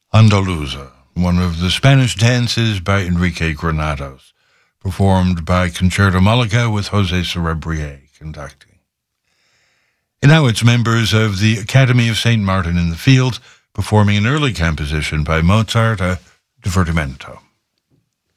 Andaluza, one of the Spanish dances by Enrique Granados, performed by Concerto Malaga with Jose Cerebrier conducting. And now it's members of the Academy of St. Martin in the Fields performing an early composition by Mozart, a divertimento.